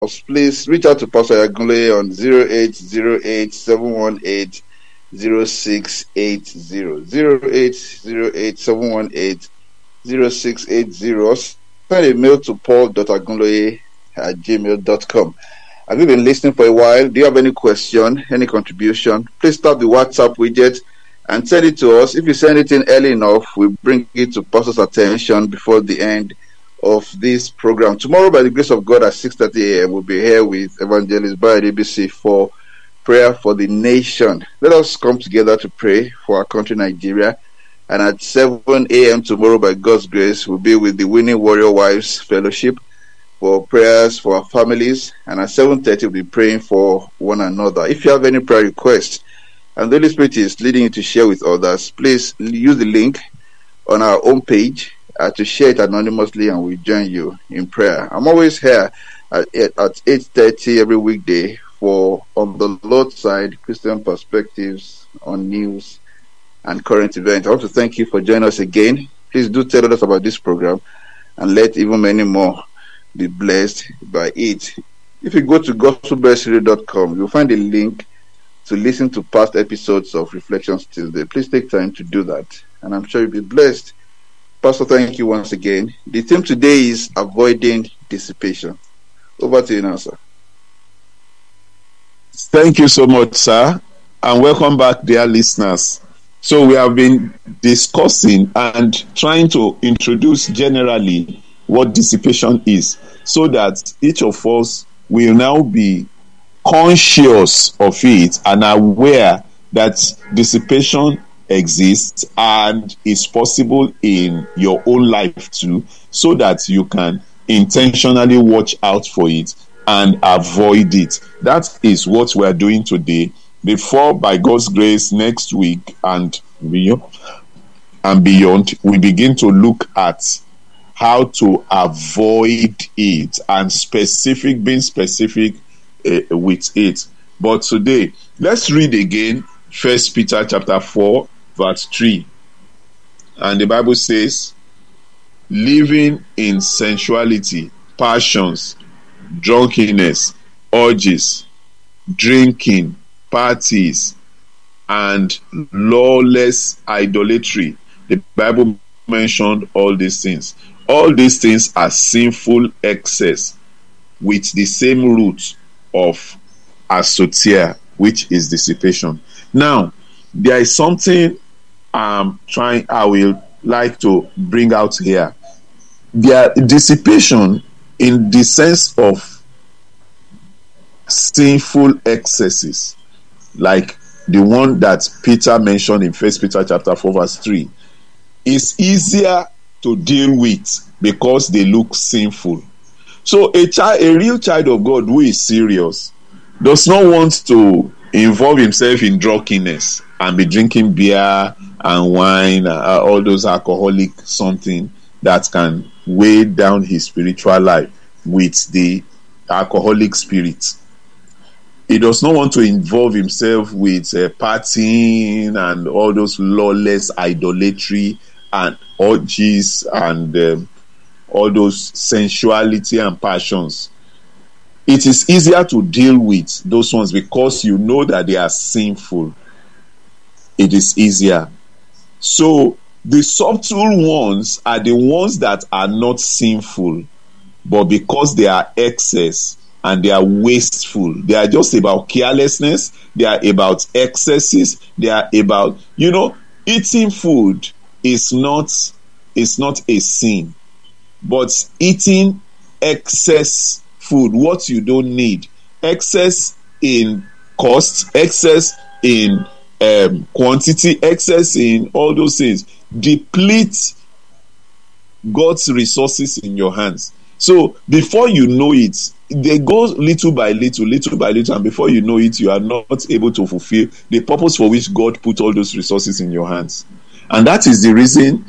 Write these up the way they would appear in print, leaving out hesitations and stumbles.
please reach out to Pastor Yagunle on 0808-718-0680. 0808-718-0680. Send a mail to paul.agunloye@gmail.com. Have you been listening for a while? Do you have any question, any contribution? Please tap the WhatsApp widget and send it to us. If you send it in early enough, we'll bring it to Pastor's attention before the end of this program. Tomorrow, by the grace of God, at 6:30 a.m., we'll be here with Evangelist Barry ABC for prayer for the nation. Let us come together to pray for our country, Nigeria. And at 7 a.m. tomorrow, by God's grace, we'll be with the Winning Warrior Wives Fellowship for prayers for our families. And at 7:30, we'll be praying for one another. If you have any prayer requests and the Holy Spirit is leading you to share with others, please use the link on our home page to share it anonymously, and we'll join you in prayer. I'm always here at 8:30 every weekday for On the Lord's Side, Christian Perspectives on News and Current Events. I want to thank you for joining us again. Please do tell us about this program and let even many more be blessed by it. If you go to gospelbestradio.com, you'll find a link to listen to past episodes of Reflections Tuesday. Please take time to do that, and I'm sure you'll be blessed. Pastor, thank you once again. The theme today is avoiding dissipation. Over to you now, sir. Thank you so much, sir, and welcome back, dear listeners. So we have been discussing and trying to introduce generally what dissipation is, so that each of us will now be conscious of it and aware that dissipation exists and is possible in your own life too, so that you can intentionally watch out for it and avoid it. That is what we are doing today. Before, by God's grace, next week and beyond, we begin to look at how to avoid it and being specific with it. But today, let's read again 1 Peter chapter 4, verse 3. And the Bible says, living in sensuality, passions, drunkenness, orgies, drinking, parties, and lawless idolatry. The Bible mentioned all these things. All these things are sinful excess with the same root of asotia, which is dissipation. Now, there is something I will like to bring out here. Their dissipation in the sense of sinful excesses, like the one that Peter mentioned in 1 Peter chapter 4 verse 3, is easier to deal with because they look sinful. So a real child of God who is serious does not want to involve himself in drunkenness and be drinking beer and wine, all those alcoholic something that can weigh down his spiritual life with the alcoholic spirit. He does not want to involve himself with partying and all those lawless idolatry and orgies and all those sensuality and passions. It is easier to deal with those ones because you know that they are sinful. It is easier. So the subtle ones are the ones that are not sinful, but because they are excess and they are wasteful, they are just about carelessness, they are about excesses, they are about, eating food is not a sin, but eating excess food, what you don't need, excess in cost, excess in quantity, excess in all those things, deplete God's resources in your hands. So before you know it, they go little by little, and before you know it, you are not able to fulfill the purpose for which God put all those resources in your hands. And that is the reason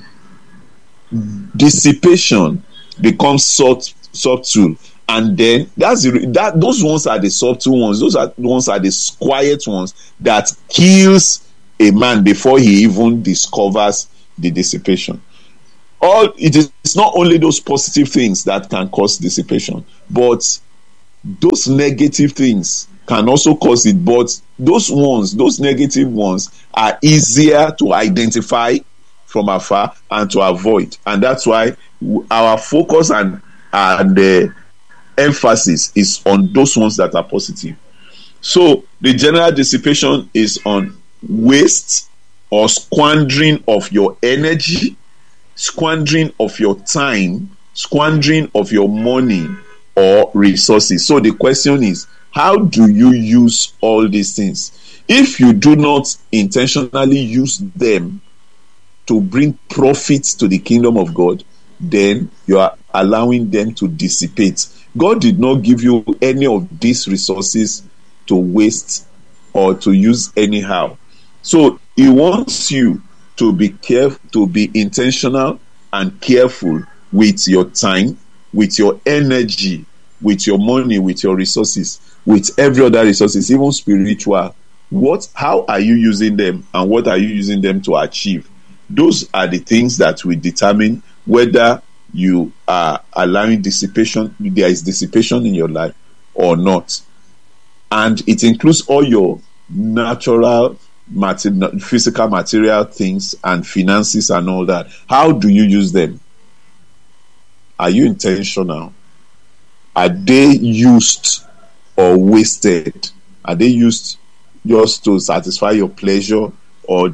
dissipation becomes subtle. And then those ones are the subtle ones. Those ones are the quiet ones that kills a man before he even discovers the dissipation. It is not only those positive things that can cause dissipation, but those negative things can also cause it, but those negative ones are easier to identify from afar and to avoid, and that's why our focus and emphasis is on those ones that are positive. So the general dissipation is on waste or squandering of your energy, squandering of your time, squandering of your money or resources. So the question is, how do you use all these things? If you do not intentionally use them to bring profits to the kingdom of God, then you are allowing them to dissipate. God did not give you any of these resources to waste or to use anyhow. So he wants you to be careful, to be intentional and careful with your time, with your energy, with your money, with your resources, with every other resources, even spiritual. How are you using them, and what are you using them to achieve? Those are the things that will determine whether you are allowing dissipation, there is dissipation in your life or not. And it includes all your natural, physical, material things and finances and all that. How do you use them? Are you intentional? Are they used or wasted? Are they used just to satisfy your pleasure, or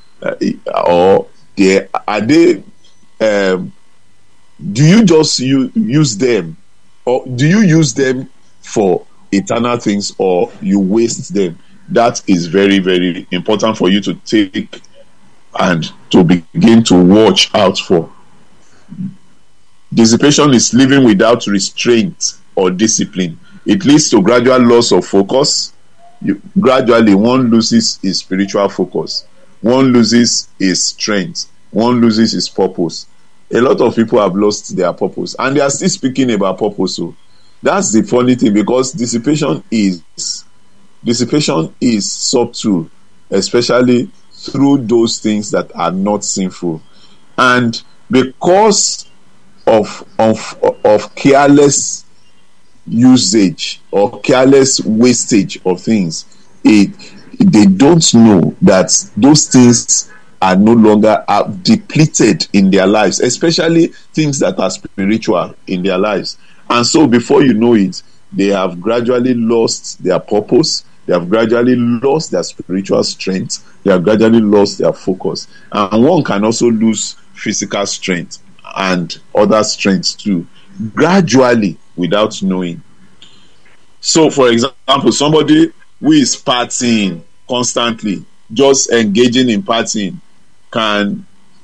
do you just use them, or do you use them for eternal things, or you waste them? That is very, very important for you to take and to begin to watch out for. Dissipation is living without restraint or discipline. It leads to gradual loss of focus. Gradually, one loses his spiritual focus. One loses his strength. One loses his purpose. A lot of people have lost their purpose, and they are still speaking about purpose. So that's the funny thing, because dissipation is subtle, especially through those things that are not sinful. And because of careless usage or careless wastage of things, they don't know that those things are no longer depleted in their lives, especially things that are spiritual in their lives. And so before you know it, they have gradually lost their purpose, they have gradually lost their spiritual strength, they have gradually lost their focus. And one can also lose physical strength and other strengths too, gradually, without knowing. So for example, somebody who is partying constantly, just engaging in partying, can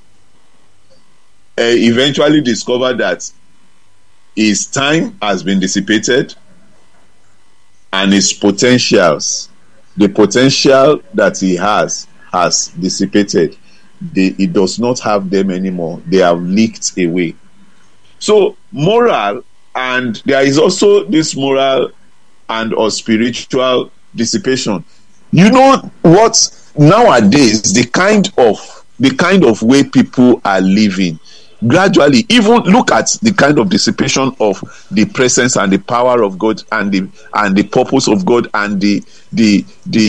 eventually discover that his time has been dissipated and his potentials, the potential that he has dissipated. He does not have them anymore. They have leaked away. So moral, and there is also this moral and or spiritual dissipation. You know what? Nowadays, the kind of way people are living, gradually, even look at the kind of dissipation of the presence and the power of God and the purpose of God and the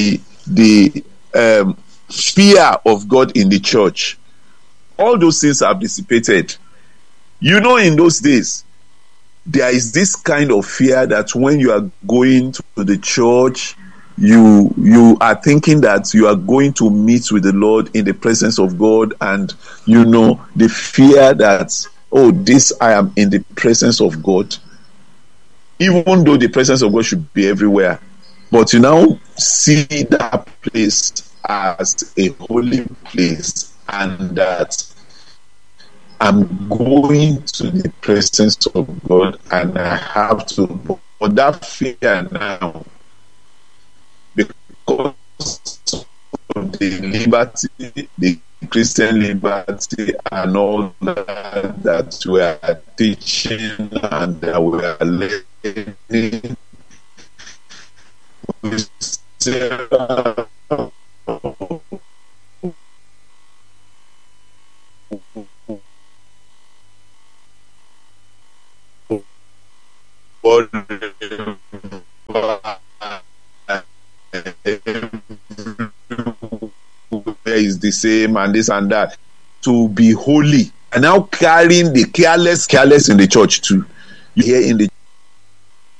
fear of God in the church. All those things have dissipated. You know, in those days, there is this kind of fear that when you are going to the church, you are thinking that you are going to meet with the Lord in the presence of God, and you know the fear that, I am in the presence of God, even though the presence of God should be everywhere. But you now see that place as a holy place, and that I'm going to the presence of God and I have to, but that fear now, because of the liberty, the Christian liberty and all that we are teaching and that we are learning, we still is the same and this and that. To be holy, and now carrying the careless in the church too. You hear in the